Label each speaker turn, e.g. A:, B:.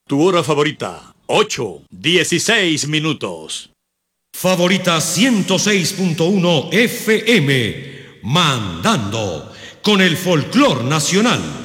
A: Tu hora favorita, 8:16 minutos.
B: Favorita 106.1 FM, mandando con el folclor nacional.